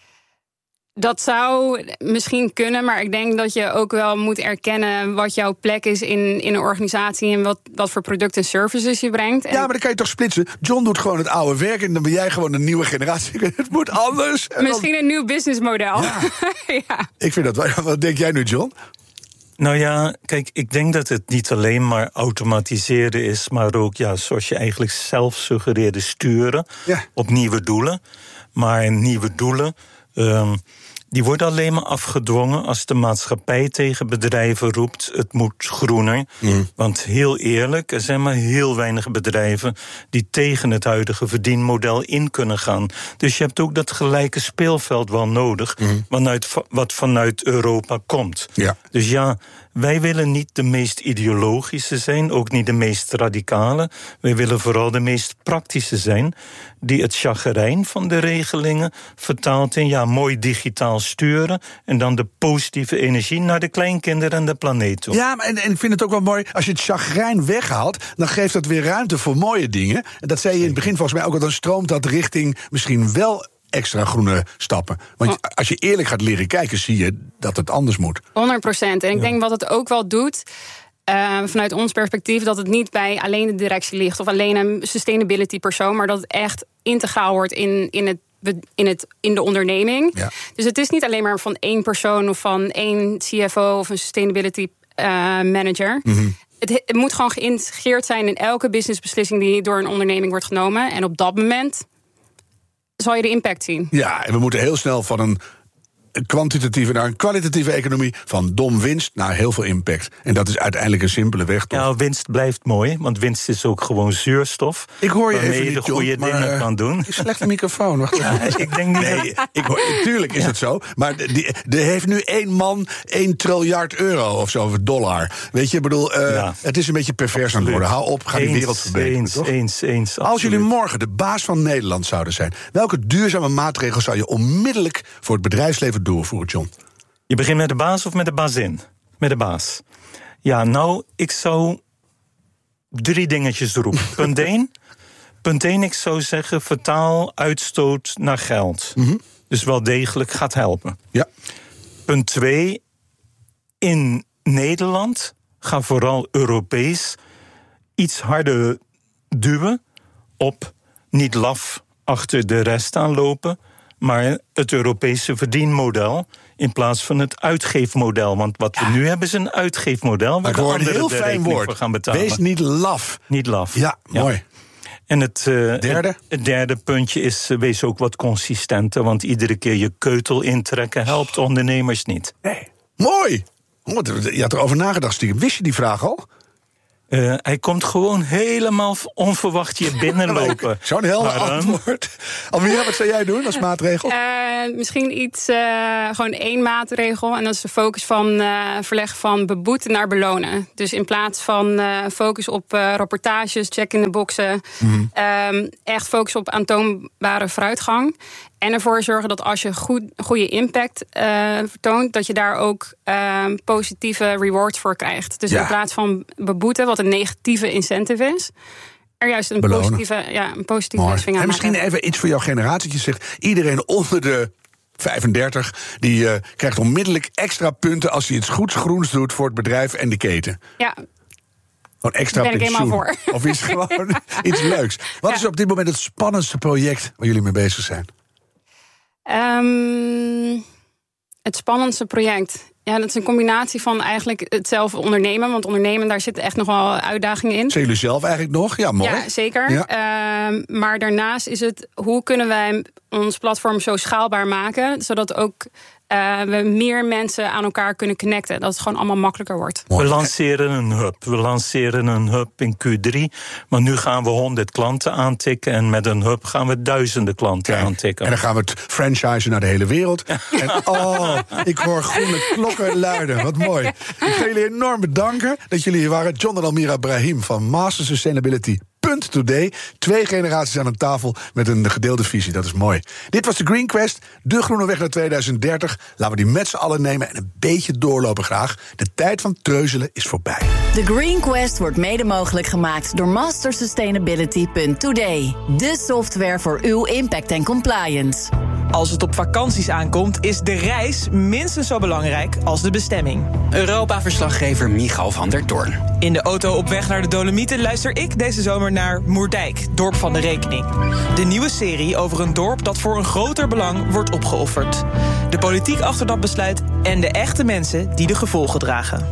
Dat zou misschien kunnen, maar ik denk dat je ook wel moet erkennen wat jouw plek is in, in een organisatie en wat, wat voor producten en services je brengt. En ja, maar dan kan je toch splitsen. John doet gewoon het oude werk en dan ben jij gewoon een nieuwe generatie. Het moet anders. Misschien dan een nieuw businessmodel. Ja. ja. Ik vind dat wel. Wat denk jij nu, John? Nou ja, kijk, ik denk dat het niet alleen maar automatiseren is, maar ook, ja, zoals je eigenlijk zelf suggereerde, sturen ja. op nieuwe doelen. Maar nieuwe doelen, Um, die worden alleen maar afgedwongen als de maatschappij tegen bedrijven roept, het moet groener. Mm. Want heel eerlijk, er zijn maar heel weinig bedrijven die tegen het huidige verdienmodel in kunnen gaan. Dus je hebt ook dat gelijke speelveld wel nodig, mm. vanuit, wat vanuit Europa komt. Ja. Dus ja, wij willen niet de meest ideologische zijn, ook niet de meest radicale. Wij willen vooral de meest praktische zijn, die het chagrijn van de regelingen vertaalt in ja, mooi digitaal sturen en dan de positieve energie naar de kleinkinderen en de planeet toe. Ja, maar en, en ik vind het ook wel mooi, als je het chagrijn weghaalt, dan geeft dat weer ruimte voor mooie dingen. En dat zei je in het begin volgens mij ook al, dan stroomt dat richting misschien wel extra groene stappen. Want oh. als je eerlijk gaat leren kijken, zie je dat het anders moet. honderd procent. En ik ja. denk wat het ook wel doet, Uh, vanuit ons perspectief, dat het niet bij alleen de directie ligt of alleen een sustainability persoon, maar dat het echt integraal wordt in, in, het, in, het, in de onderneming. Ja. Dus het is niet alleen maar van één persoon of van één C F O of een sustainability uh, manager. Mm-hmm. Het, het moet gewoon geïntegreerd zijn in elke businessbeslissing die door een onderneming wordt genomen. En op dat moment zal je de impact zien. Ja, en we moeten heel snel van een kwantitatieve naar een kwalitatieve economie, van dom winst naar heel veel impact. En dat is uiteindelijk een simpele weg, toch? Ja, winst blijft mooi, want winst is ook gewoon zuurstof. Ik hoor je waarmee even je niet, de goede John, dingen maar, kan doen. Een slechte microfoon. Wacht ja, ik denk niet. Nee, ik hoor, tuurlijk is ja. het zo. Maar die, er heeft nu één man één triljard euro of zo, of dollar. Weet je, ik bedoel, uh, ja. het is een beetje pervers absoluut. aan het worden. Hou op, ga die eens, wereld verbeteren. Eens, toch? eens, eens. Als absoluut. jullie morgen de baas van Nederland zouden zijn, welke duurzame maatregelen zou je onmiddellijk voor het bedrijfsleven doorvoeren, John? Je begint met de baas of met de bazin? Met de baas. Ja, nou, ik zou drie dingetjes roepen. Punt één. punt één, ik zou zeggen, vertaal uitstoot naar geld. Mm-hmm. Dus wel degelijk gaat helpen. Ja. Punt twee, in Nederland ga vooral Europees iets harder duwen op niet laf achter de rest aanlopen, maar het Europese verdienmodel in plaats van het uitgeefmodel. Want wat we nu hebben is een uitgeefmodel waar de anderen heel de fijn rekening woord. voor gaan betalen. Wees niet laf. Niet laf. Ja, ja. Mooi. En het, uh, derde? Het, het derde puntje is, uh, wees ook wat consistenter, want iedere keer je keutel intrekken helpt ondernemers niet. Nee. Mooi! Oh, je had erover nagedacht, stiekem. Wist je die vraag al? Uh, hij komt gewoon helemaal onverwacht hier binnenlopen. Zo'n helder antwoord. Almira, wat zou jij doen als maatregel? Uh, misschien iets, uh, gewoon één maatregel. En dat is de focus van uh, verleggen van beboeten naar belonen. Dus in plaats van uh, focus op uh, rapportages, check in de boxen. Mm-hmm. Um, echt focus op aantoonbare vooruitgang. En ervoor zorgen dat als je goed, goede impact uh, vertoont, dat je daar ook uh, positieve rewards voor krijgt. Dus ja. in plaats van beboeten, wat een negatieve incentive is, er juist een Belonen. positieve, ja, een positieve Mooi. swing aan En misschien maken. even iets voor jouw generatie. Je zegt, iedereen onder de vijfendertig... die uh, krijgt onmiddellijk extra punten als hij iets goeds groens doet voor het bedrijf en de keten. Ja. Gewoon extra ben ik pensioen. helemaal voor. Of iets gewoon iets leuks. Wat ja. is op dit moment het spannendste project waar jullie mee bezig zijn? Um, het spannendste project. Ja, dat is een combinatie van eigenlijk het zelf ondernemen. Want ondernemen, daar zitten echt nog wel uitdagingen in. Zijn jullie zelf eigenlijk nog? Ja, mooi. Ja, zeker. Ja. Um, maar daarnaast is het, hoe kunnen wij ons platform zo schaalbaar maken, zodat ook uh, we meer mensen aan elkaar kunnen connecten. Dat het gewoon allemaal makkelijker wordt. We lanceren een hub. We lanceren een hub in Q drie. Maar nu gaan we honderd klanten aantikken. En met een hub gaan we duizenden klanten ja. aantikken. En dan gaan we het franchisen naar de hele wereld. En oh, ik hoor groene klokken luiden. Wat mooi. Ik ga jullie enorm bedanken dat jullie hier waren. John en Almira Brahim van Master Sustainability. Punt Today. Twee generaties aan een tafel met een gedeelde visie. Dat is mooi. Dit was de Green Quest, de groene weg naar tweeduizend dertig. Laten we die met z'n allen nemen en een beetje doorlopen graag. De tijd van treuzelen is voorbij. De Green Quest wordt mede mogelijk gemaakt door Master Sustainability Punt Today. De software voor uw impact en compliance. Als het op vakanties aankomt, is de reis minstens zo belangrijk als de bestemming. Europa-verslaggever Michal van der Toorn. In de auto op weg naar de Dolomieten luister ik deze zomer naar Moerdijk, dorp van de rekening. De nieuwe serie over een dorp dat voor een groter belang wordt opgeofferd. De politiek achter dat besluit en de echte mensen die de gevolgen dragen.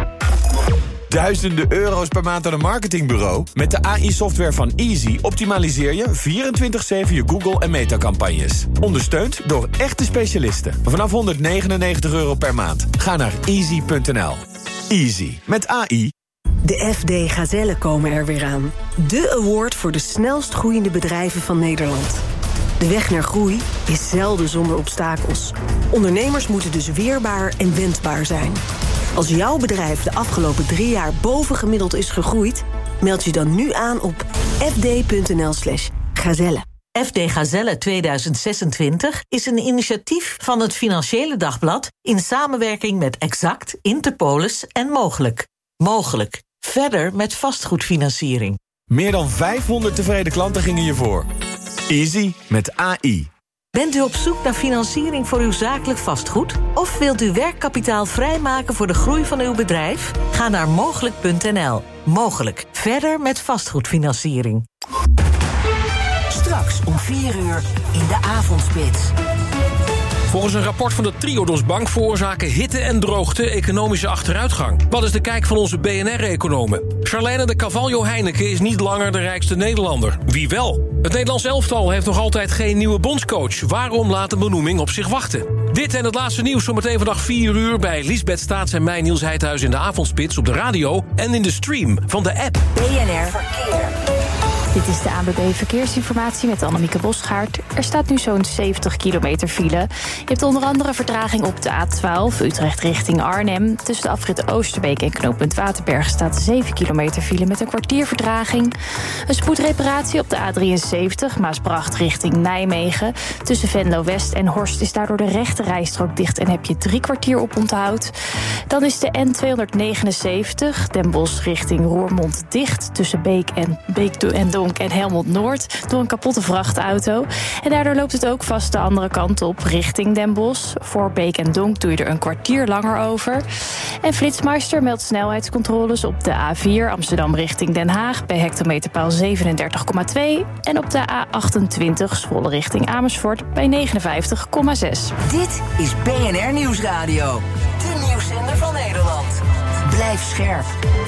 Duizenden euro's per maand aan een marketingbureau? Met de A I-software van Easy optimaliseer je vierentwintig zeven je Google- en Meta-campagnes. Ondersteund door echte specialisten. Vanaf honderdnegenennegentig euro per maand. Ga naar easy punt n l. Easy. Met A I. De F D Gazellen komen er weer aan. De award voor de snelst groeiende bedrijven van Nederland. De weg naar groei is zelden zonder obstakels. Ondernemers moeten dus weerbaar en wendbaar zijn. Als jouw bedrijf de afgelopen drie jaar bovengemiddeld is gegroeid, meld je dan nu aan op f d punt n l slash gazelle. F D Gazelle tweeduizend zesentwintig is een initiatief van het Financiële Dagblad in samenwerking met Exact, Interpolis en Mogelijk. Mogelijk. Verder met vastgoedfinanciering. Meer dan vijfhonderd tevreden klanten gingen je voor. Easy met A I. Bent u op zoek naar financiering voor uw zakelijk vastgoed? Of wilt u werkkapitaal vrijmaken voor de groei van uw bedrijf? Ga naar mogelijk punt n l. Mogelijk. Verder met vastgoedfinanciering. Straks om vier uur in de avondspits. Volgens een rapport van de Triodos Bank veroorzaken hitte en droogte economische achteruitgang. Wat is de kijk van onze B N R-economen? Charlène de Cavallo Heineken is niet langer de rijkste Nederlander. Wie wel? Het Nederlands elftal heeft nog altijd geen nieuwe bondscoach. Waarom laat een benoeming op zich wachten? Dit en het laatste nieuws zometeen vandaag vier uur... bij Liesbeth Staats en mij, Niels Heidhuis in de avondspits op de radio... en in de stream van de app. B N R Verkeer. Dit is de A N B B Verkeersinformatie met Annemieke Bosgaard. Er staat nu zo'n zeventig kilometer file. Je hebt onder andere vertraging op de A twaalf, Utrecht richting Arnhem. Tussen de afritten Oosterbeek en knooppunt Waterberg staat zeven kilometer file met een kwartier vertraging. Een spoedreparatie op de A drieënzeventig, Maasbracht richting Nijmegen. Tussen Venlo-West en Horst is daardoor de rechte rijstrook dicht en heb je drie kwartier op onthoud. Dan is de N tweehonderdnegenenzeventig, Den Bosch richting Roermond dicht. Tussen Beek en Beek en Donk en Helmond Noord door een kapotte vrachtauto. En daardoor loopt het ook vast de andere kant op richting Den Bosch. Voor Beek en Donk doe je er een kwartier langer over. En Flitsmeister meldt snelheidscontroles op de A vier Amsterdam richting Den Haag bij hectometerpaal zevenendertig komma twee. En op de A achtentwintig Zwolle richting Amersfoort bij negenenvijftig komma zes. Dit is B N R Nieuwsradio. De nieuwszender van Nederland. Blijf scherp.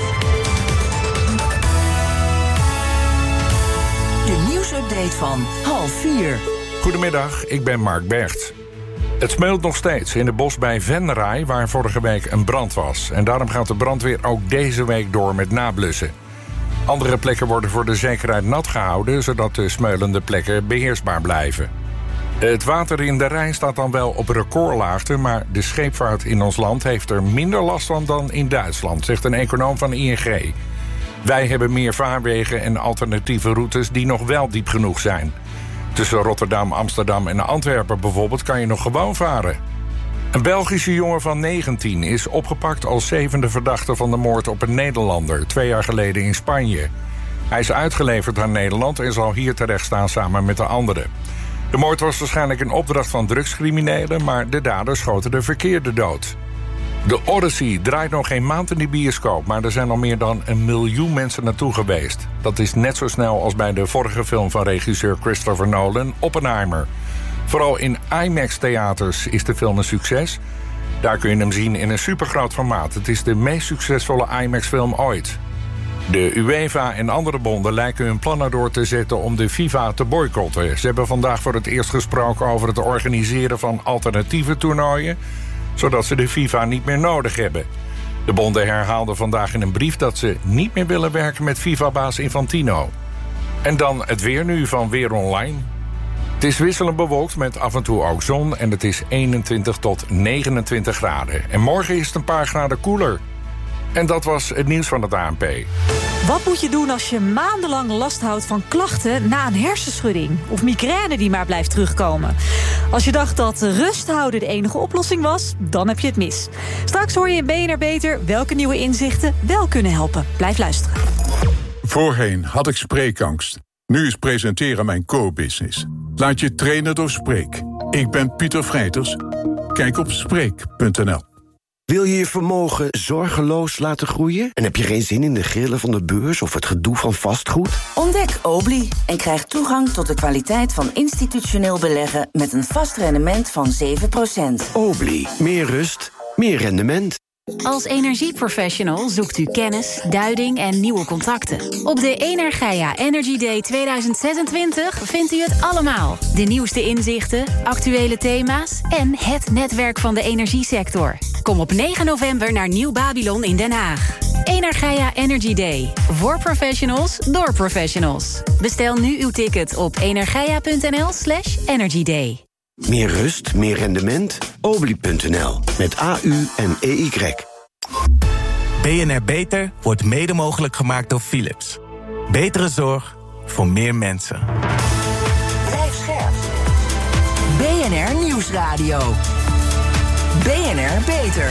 De nieuwsupdate van half vier. Goedemiddag, ik ben Mark Bergt. Het smeult nog steeds in de bos bij Venray, waar vorige week een brand was. En daarom gaat de brandweer ook deze week door met nablussen. Andere plekken worden voor de zekerheid nat gehouden, zodat de smeulende plekken beheersbaar blijven. Het water in de Rijn staat dan wel op recordlaagte, maar de scheepvaart in ons land heeft er minder last van dan in Duitsland, zegt een econoom van I N G. Wij hebben meer vaarwegen en alternatieve routes die nog wel diep genoeg zijn. Tussen Rotterdam, Amsterdam en Antwerpen bijvoorbeeld kan je nog gewoon varen. Een Belgische jongen van negentien is opgepakt als zevende verdachte van de moord op een Nederlander, twee jaar geleden in Spanje. Hij is uitgeleverd aan Nederland en zal hier terecht staan samen met de anderen. De moord was waarschijnlijk een opdracht van drugscriminelen, maar de daders schoten de verkeerde dood. De Odyssey draait nog geen maand in de bioscoop, maar er zijn al meer dan een miljoen mensen naartoe geweest. Dat is net zo snel als bij de vorige film van regisseur Christopher Nolan, Oppenheimer. Vooral in IMAX-theaters is de film een succes. Daar kun je hem zien in een supergroot formaat. Het is de meest succesvolle IMAX-film ooit. De UEFA en andere bonden lijken hun plannen door te zetten om de FIFA te boycotten. Ze hebben vandaag voor het eerst gesproken over het organiseren van alternatieve toernooien, zodat ze de FIFA niet meer nodig hebben. De bonden herhaalden vandaag in een brief dat ze niet meer willen werken met FIFA-baas Infantino. En dan het weer nu van Weer Online. Het is wisselend bewolkt met af en toe ook zon en het is eenentwintig tot negenentwintig graden. En morgen is het een paar graden koeler. En dat was het nieuws van het A N P. Wat moet je doen als je maandenlang last houdt van klachten na een hersenschudding? Of migraine die maar blijft terugkomen? Als je dacht dat rust houden de enige oplossing was, dan heb je het mis. Straks hoor je in B N R Beter welke nieuwe inzichten wel kunnen helpen. Blijf luisteren. Voorheen had ik spreekangst. Nu is presenteren mijn co-business. Laat je trainen door Spreek. Ik ben Pieter Vrijters. Kijk op spreek punt n l. Wil je je vermogen zorgeloos laten groeien? En heb je geen zin in de grillen van de beurs of het gedoe van vastgoed? Ontdek Obli en krijg toegang tot de kwaliteit van institutioneel beleggen met een vast rendement van zeven procent. Obli, meer rust, meer rendement. Als energieprofessional zoekt u kennis, duiding en nieuwe contacten. Op de Energia Energy Day tweeduizend zesentwintig vindt u het allemaal. De nieuwste inzichten, actuele thema's en het netwerk van de energiesector. Kom op negen november naar Nieuw Babylon in Den Haag. Energia Energy Day. Voor professionals, door professionals. Bestel nu uw ticket op energia punt n l slash energy day. Meer rust, meer rendement. Obli punt n l. Met A U en E Y. B N R Beter wordt mede mogelijk gemaakt door Philips. Betere zorg voor meer mensen. Blijf scherp. B N R Nieuwsradio. B N R Beter.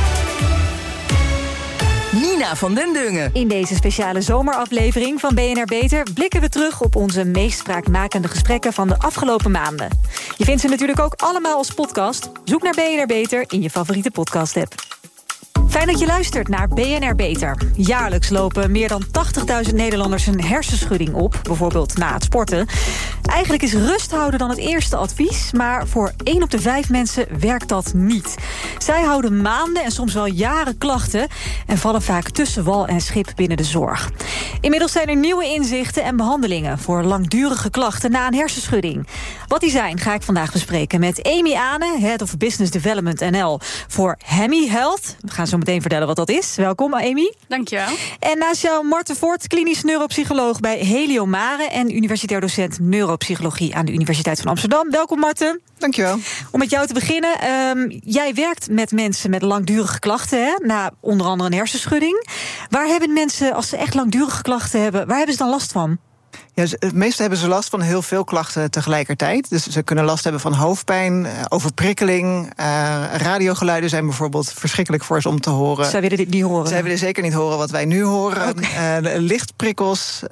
Nina van den Dungen. In deze speciale zomeraflevering van B N R Beter blikken we terug op onze meest spraakmakende gesprekken van de afgelopen maanden. Je vindt ze natuurlijk ook allemaal als podcast. Zoek naar B N R Beter in je favoriete podcast-app. Fijn dat je luistert naar B N R Beter. Jaarlijks lopen meer dan tachtigduizend Nederlanders een hersenschudding op, bijvoorbeeld na het sporten. Eigenlijk is rust houden dan het eerste advies, maar voor één op de vijf mensen werkt dat niet. Zij houden maanden en soms wel jaren klachten en vallen vaak tussen wal en schip binnen de zorg. Inmiddels zijn er nieuwe inzichten en behandelingen voor langdurige klachten na een hersenschudding. Wat die zijn, ga ik vandaag bespreken met Amy Ane, Head of Business Development N L voor Hemi Health. We gaan zo meteen vertellen wat dat is. Welkom, Amy. Dankjewel. En naast jou Marten Voort, klinisch neuropsycholoog bij Helio Mare en universitair docent neuropsychologie aan de Universiteit van Amsterdam. Welkom, Marten. Dankjewel. Om met jou te beginnen. Um, jij werkt met mensen met langdurige klachten, hè, na onder andere een hersenschudding. Waar hebben mensen, als ze echt langdurige klachten hebben, waar hebben ze dan last van? Ja, meestal hebben ze last van heel veel klachten tegelijkertijd. Dus ze kunnen last hebben van hoofdpijn, overprikkeling. Uh, radiogeluiden zijn bijvoorbeeld verschrikkelijk voor ze om te horen. Zij willen dit niet horen? Zij willen zeker niet horen wat wij nu horen. Okay. Uh, lichtprikkels,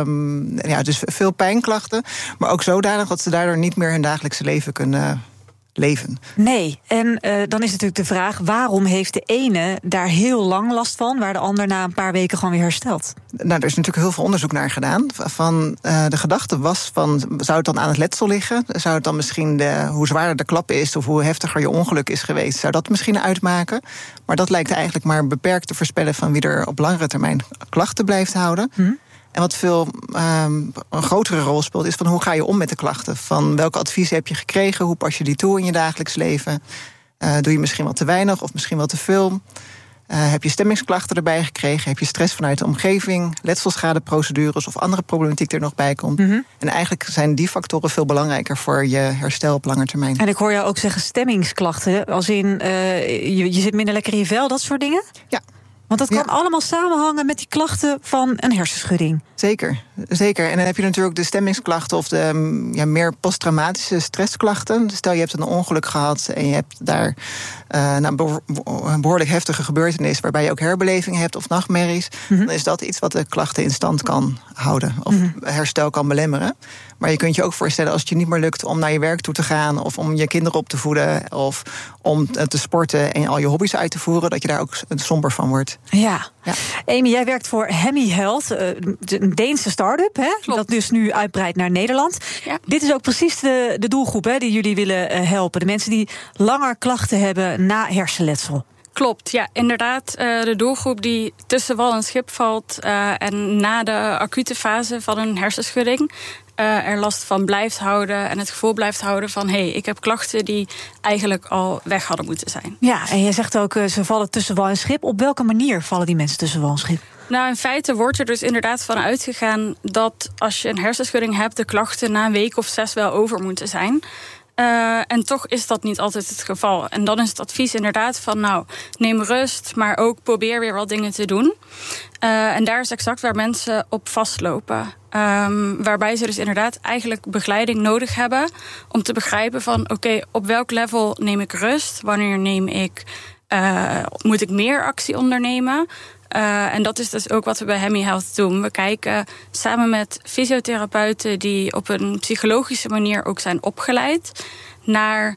um, ja, dus veel pijnklachten. Maar ook zodanig dat ze daardoor niet meer hun dagelijkse leven kunnen leven. Nee, en uh, dan is natuurlijk de vraag, waarom heeft de ene daar heel lang last van, waar de ander na een paar weken gewoon weer herstelt? Nou, er is natuurlijk heel veel onderzoek naar gedaan. Van, uh, de gedachte was van, zou het dan aan het letsel liggen? Zou het dan misschien, de, hoe zwaarder de klap is of hoe heftiger je ongeluk is geweest, zou dat misschien uitmaken? Maar dat lijkt eigenlijk maar beperkt te voorspellen van wie er op langere termijn klachten blijft houden. Hm. En wat veel um, een grotere rol speelt, is van hoe ga je om met de klachten? Van welke adviezen heb je gekregen? Hoe pas je die toe in je dagelijks leven? Uh, doe je misschien wel te weinig of misschien wel te veel? Uh, heb je stemmingsklachten erbij gekregen? Heb je stress vanuit de omgeving? Letselschadeprocedures of andere problematiek die er nog bij komt? Mm-hmm. En eigenlijk zijn die factoren veel belangrijker voor je herstel op lange termijn. En ik hoor jou ook zeggen stemmingsklachten. Als in, uh, je, je zit minder lekker in je vel, dat soort dingen? Ja. Want dat kan ja. allemaal samenhangen met die klachten van een hersenschudding. Zeker, zeker. En dan heb je natuurlijk de stemmingsklachten of de ja, meer posttraumatische stressklachten. Stel, je hebt een ongeluk gehad en je hebt daar uh, nou, een behoorlijk heftige gebeurtenis waarbij je ook herbeleving hebt of nachtmerries. Mm-hmm. Dan is dat iets wat de klachten in stand kan houden of mm-hmm. herstel kan belemmeren. Maar je kunt je ook voorstellen als het je niet meer lukt om naar je werk toe te gaan of om je kinderen op te voeden of om te sporten en al je hobby's uit te voeren, dat je daar ook somber van wordt. Ja. ja. Amy, jij werkt voor Hemi Health, een Deense start-up, hè, dat dus nu uitbreidt naar Nederland. Ja. Dit is ook precies de, de doelgroep hè, die jullie willen helpen. De mensen die langer klachten hebben na hersenletsel. Klopt, ja, inderdaad. Uh, de doelgroep die tussen wal en schip valt uh, en na de acute fase van een hersenschudding Uh, er last van blijft houden en het gevoel blijft houden van hé, hey, ik heb klachten die eigenlijk al weg hadden moeten zijn. Ja, en je zegt ook, uh, ze vallen tussen wal en schip. Op welke manier vallen die mensen tussen wal en schip? Nou, in feite wordt er dus inderdaad van uitgegaan dat als je een hersenschudding hebt, de klachten na een week of zes wel over moeten zijn. Uh, en toch is dat niet altijd het geval. En dan is het advies inderdaad van nou, neem rust, maar ook probeer weer wat dingen te doen. Uh, en daar is exact waar mensen op vastlopen. Um, waarbij ze dus inderdaad eigenlijk begeleiding nodig hebben om te begrijpen van oké, okay, op welk level neem ik rust? Wanneer neem ik, uh, moet ik meer actie ondernemen? Uh, en dat is dus ook wat we bij Hemi Health doen. We kijken samen met fysiotherapeuten die op een psychologische manier ook zijn opgeleid naar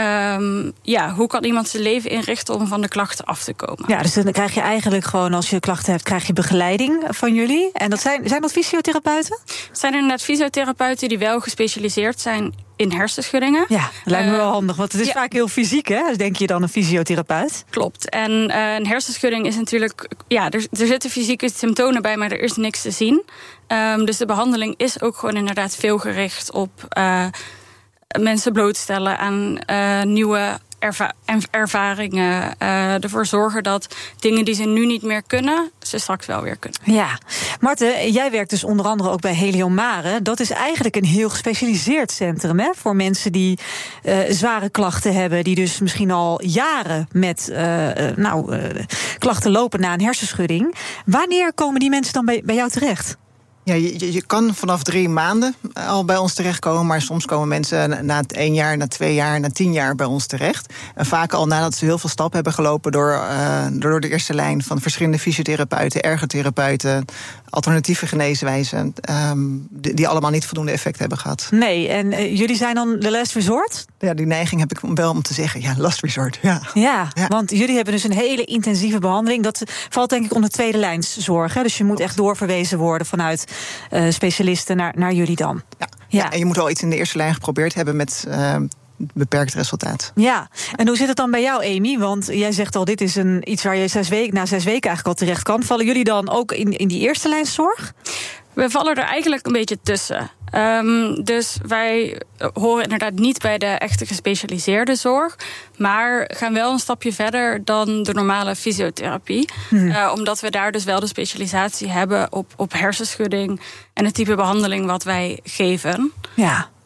Um, ja, hoe kan iemand zijn leven inrichten om van de klachten af te komen? Ja, dus dan krijg je eigenlijk gewoon, als je klachten hebt, krijg je begeleiding van jullie. En dat zijn, zijn dat fysiotherapeuten? Het zijn inderdaad fysiotherapeuten die wel gespecialiseerd zijn in hersenschuddingen. Ja, dat lijkt me wel handig, want het is ja. vaak heel fysiek, hè? Dus denk je dan een fysiotherapeut? Klopt. En uh, een hersenschudding is natuurlijk, ja, er, er zitten fysieke symptomen bij, maar er is niks te zien. Um, dus de behandeling is ook gewoon inderdaad veel gericht op Uh, mensen blootstellen aan uh, nieuwe erva- ervaringen. Uh, ervoor zorgen dat dingen die ze nu niet meer kunnen, ze straks wel weer kunnen. Ja. Marten, jij werkt dus onder andere ook bij Heliomare. Dat is eigenlijk een heel gespecialiseerd centrum hè, voor mensen die uh, zware klachten hebben, die dus misschien al jaren met uh, uh, nou, uh, klachten lopen na een hersenschudding. Wanneer komen die mensen dan bij, bij jou terecht? Ja, je, je kan vanaf drie maanden al bij ons terechtkomen, maar soms komen mensen na één jaar, na twee jaar, na tien jaar bij ons terecht. En vaak al nadat ze heel veel stappen hebben gelopen door, uh, door de eerste lijn van verschillende fysiotherapeuten, ergotherapeuten, alternatieve geneeswijzen, um, die, die allemaal niet voldoende effect hebben gehad. Nee, en uh, jullie zijn dan de last resort? Ja, die neiging heb ik wel om te zeggen, ja, last resort, ja. Ja, ja. Want jullie hebben dus een hele intensieve behandeling. Dat valt denk ik onder tweede lijnszorg. Hè? Dus je moet echt doorverwezen worden vanuit Uh, specialisten naar, naar jullie dan. Ja. Ja. ja, en je moet al iets in de eerste lijn geprobeerd hebben met uh, beperkt resultaat. Ja, en hoe zit het dan bij jou, Amy? Want jij zegt al, dit is een, iets waar je zes weken, na zes weken eigenlijk al terecht kan. Vallen jullie dan ook in, in die eerste lijnszorg? We vallen er eigenlijk een beetje tussen. Um, dus wij horen inderdaad niet bij de echte gespecialiseerde zorg, maar gaan wel een stapje verder dan de normale fysiotherapie. Hmm. Uh, omdat we daar dus wel de specialisatie hebben op, op hersenschudding en het type behandeling wat wij geven. Ja.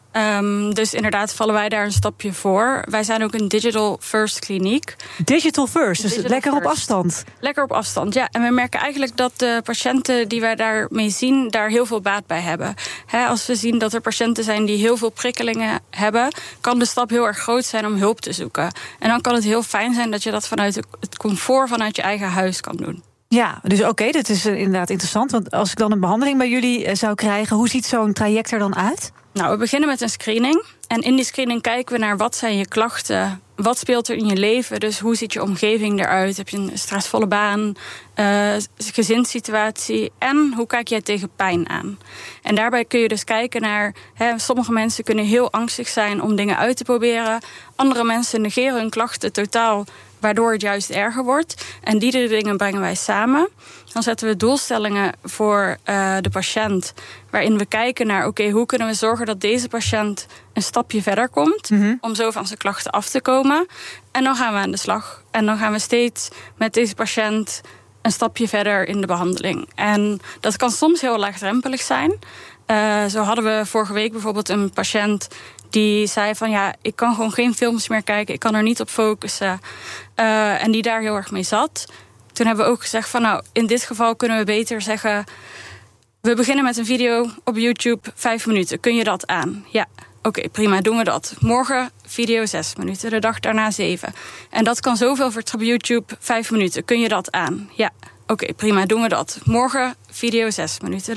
Um, dus inderdaad vallen wij daar een stapje voor. Wij zijn ook een digital first kliniek. Digital first, dus digital lekker first. op afstand. Lekker op afstand, ja. En we merken eigenlijk dat de patiënten die wij daarmee zien, daar heel veel baat bij hebben. He, als we zien dat er patiënten zijn die heel veel prikkelingen hebben, kan de stap heel erg groot zijn om hulp te zoeken. En dan kan het heel fijn zijn dat je dat vanuit het comfort vanuit je eigen huis kan doen. Ja, dus oké, okay, dat is inderdaad interessant. Want als ik dan een behandeling bij jullie zou krijgen, hoe ziet zo'n traject er dan uit? Nou, we beginnen met een screening. En in die screening kijken we naar wat zijn je klachten, wat speelt er in je leven. Dus hoe ziet je omgeving eruit? Heb je een stressvolle baan, uh, gezinssituatie en hoe kijk jij tegen pijn aan? En daarbij kun je dus kijken naar, hè, sommige mensen kunnen heel angstig zijn om dingen uit te proberen. Andere mensen negeren hun klachten totaal, waardoor het juist erger wordt. En die drie dingen brengen wij samen. Dan zetten we doelstellingen voor uh, de patiënt, waarin we kijken naar, oké, okay, hoe kunnen we zorgen dat deze patiënt een stapje verder komt, mm-hmm. om zo van zijn klachten af te komen. En dan gaan we aan de slag. En dan gaan we steeds met deze patiënt een stapje verder in de behandeling. En dat kan soms heel laagdrempelig zijn. Uh, zo hadden we vorige week bijvoorbeeld een patiënt die zei van ja, ik kan gewoon geen films meer kijken, ik kan er niet op focussen. Uh, en die daar heel erg mee zat. Toen hebben we ook gezegd van nou, in dit geval kunnen we beter zeggen, we beginnen met een video op YouTube, vijf minuten. Kun je dat aan? Ja, oké, okay, prima, doen we dat. Morgen video zes minuten, de dag daarna zeven. En dat kan zoveel vertrappen op YouTube, vijf minuten. Kun je dat aan? Ja, oké, okay, prima, doen we dat. Morgen video zes minuten.